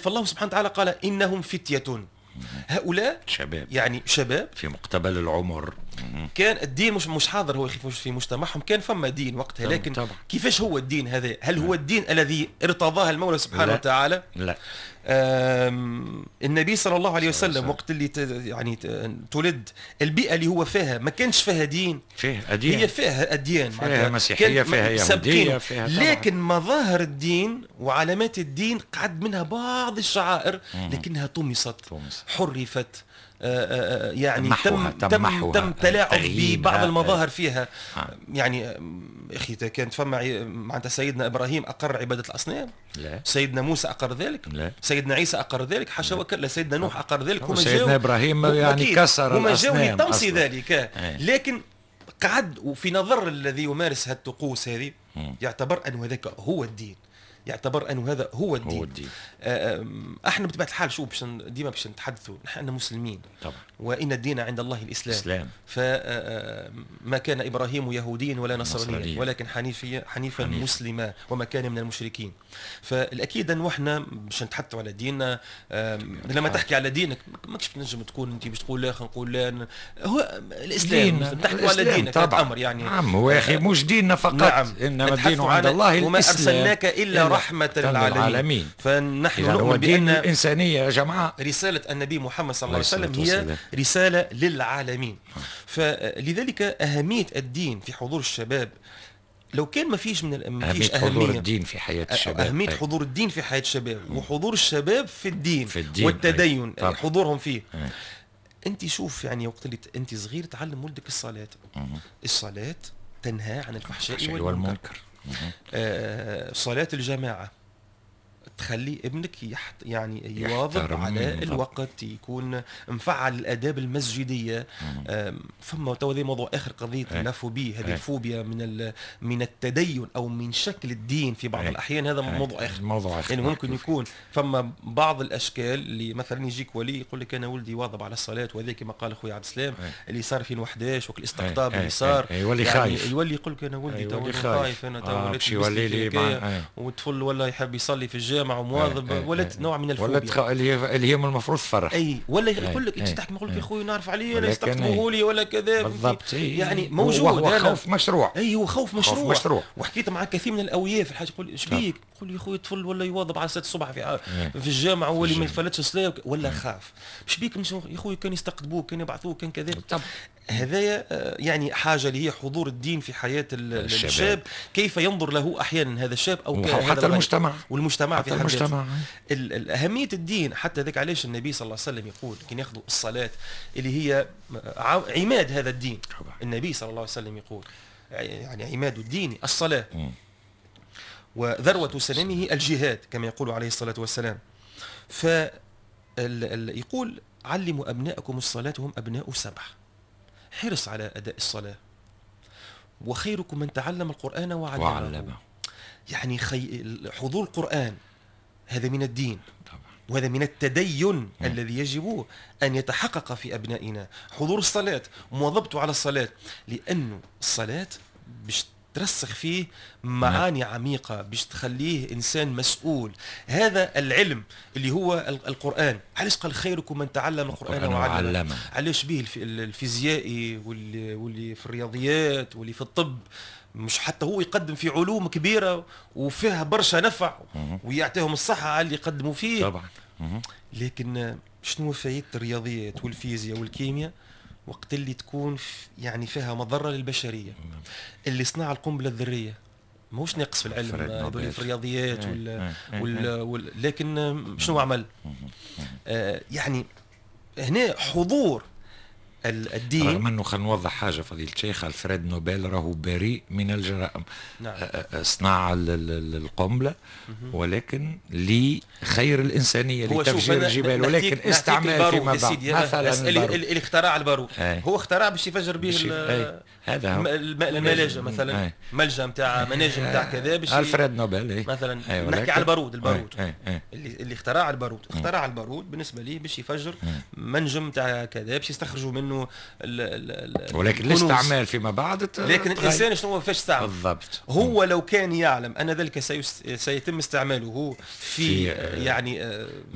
فالله سبحانه وتعالى قال إنهم فتية، هؤلاء شباب، يعني شباب في مقتبل العمر. كان الدين مش حاضر هو في مجتمعهم، كان فما دين وقتها، لكن طبعا. كيفاش هو الدين هذا؟ هل هو الدين الذي ارتضاه المولى سبحانه وتعالى؟ لا. النبي صلى الله عليه وسلم وقت اللي يعني تولد، البيئة اللي هو فيها ما كانش فيها دين، فيها أديان، هي فيها أديان، فيها مسيحية، فيها يهودية، فيها لكن مظاهر الدين وعلامات الدين قعد منها بعض الشعائر لكنها طمست، حرفت، يعني تم تلاعب ببعض المظاهر فيها. يعني اخي كانت فما معناتها سيدنا ابراهيم اقر عباده الاصنام، لا. سيدنا موسى اقر ذلك، لا. سيدنا عيسى اقر ذلك، حاشا وكلا. سيدنا نوح اقر ذلك، هما سيدنا ابراهيم يعني كسر هما جاوا لتمصي ذلك، لكن قعد. وفي نظر الذي يمارس هالطقوس هذه يعتبر أن هذاك هو الدين، يعتبر أنه هذا هو الدين. احنا بطبيعة الحال شو ديما باش نتحدثوا نحن مسلمين طبعا، وإن الدين عند الله الإسلام. فما كان إبراهيم يهوديا ولا نصرانيا ولكن حنيفا مسلما وما كان من المشركين. فالأكيد أنه احنا باش نتحدثوا على ديننا. لما تحكي على دينك ماكش تنجم تكون انت باش تقول لا نقول لا، هو الإسلام تحكوا على دينك طبعا. أمر يعني هو يا أخي مش ديننا فقط، نعم. إنما الدين عند الله الإسلام، وما أرسلناك إلا رحمة للعالمين. فنحن نؤمن بأن الإنسانية يا جماعة رسالة النبي محمد صلى الله عليه وسلم هي رسالة للعالمين. فلذلك أهمية الدين في حضور الشباب، لو كان ما فيش أهمية حضور الدين في حياة الشباب، أهمية حضور الدين في حياة الشباب وحضور الشباب في الدين والتدين حضورهم فيه. أنت شوف يعني وقت اللي أنت صغير تعلم ولدك الصلاة تنهى عن الفحشاء والمنكر. صلاة الجماعة تخلي ابنك يعني يواظب على الوقت، يكون مفعل الآداب المسجدية. فما تو موضوع آخر، قضية اللافوبيا، هذه الفوبيا من التدين أو من شكل الدين في بعض الأحيان. هذا موضوع آخر. يعني ممكن يكون فما بعض الأشكال اللي مثلا يجيك ولي يقول لك أنا ولدي واظب على الصلاة، وهذا كما قال أخوي عبد السلام اللي صار في 2011 والاستقطاب اللي صار، يولي خايف، يولي يقول لك أنا ولدي تو خايف، أنا تو ولدي وطفل ولا يحب يصلي في الجامع ومواظب، ولد نوع من الفوبيا اللي هي المفروض تفرح. ولا يقول لك انت تحكي يقول لك يا اخوي نعرف عليه انا يستقطبوه لي ولا كذا بالضبط. يعني موجود، هو خوف مشروع. هو خوف مشروع. وحكيت مع كثير من الاوياء في الحاجه، يقول ايش بيك؟ يقول يا اخوي طفل ولا يواظب على 6 الصبح في الجامعه واللي ما يفلتش صلاه ولا خاف. ايش بيك يا اخوي؟ كان يستقطبوه، كان يبعثوه، كان كذا. هذا يعني حاجة اللي هي حضور الدين في حياة الشاب، كيف ينظر له أحيانا هذا الشاب أو حتى المجتمع والمجتمع في المجتمع. أهمية الدين حتى ذلك علاش النبي صلى الله عليه وسلم يقول كان ياخذوا الصلاة اللي هي عماد هذا الدين. النبي صلى الله عليه وسلم يقول يعني عماد الدين الصلاة، وذروة سنمه الجهاد كما يقول عليه الصلاة والسلام. يقول علموا أبناءكم الصلاة وهم أبناء 7، حرص على أداء الصلاة، وخيركم من تعلم القرآن وعلمه. يعني حضور القرآن هذا من الدين طبعا. وهذا من التدين الذي يجب أن يتحقق في أبنائنا. حضور الصلاة، مواظبته على الصلاة، لأنه الصلاة باش ترسخ فيه معاني عميقة، باش تخليه إنسان مسؤول. هذا العلم اللي هو القرآن، علاش قال خيركم من تعلم القرآن وعلمه؟ علاش به الفيزيائي واللي في الرياضيات واللي في الطب مش حتى هو يقدم في علوم كبيرة وفيها برشا نفع ويعطيهم الصحة على اللي يقدموا فيه طبعا. لكن شنو فايدة الرياضيات والفيزياء والكيمياء وقت اللي تكون يعني فيها مضرة للبشرية؟ اللي صنع القنبلة الذرية ماهوش ناقص في العلم، في الرياضيات لكن شنو عمل؟ يعني هنا حضور الدين. رغم انه خلينا نوضح حاجه فضيله الشيخ، الفريد نوبل راهو بريء من الجرائم. نعم. صناعه القنبله ولكن لخير الانسانيه لتفجير الجبال، ولكن استعمال فيما بعد. مثلا اللي اخترع البارود هو اخترع باش يفجر به هذا الملاجئ مثلا ملجأ نتاع مناجم نتاع كذا باش الفريد نوبل مثلا نحكي على البارود اللي اخترع البارود. اخترع البارود بالنسبه ليه باش يفجر منجم نتاع كذا باش يستخرجوا منه ولكن الاستعمال فيما بعد. لكن الانسان شنو فاش استعمل بالضبط. هو لو كان يعلم ان ذلك سيتم استعماله في يعني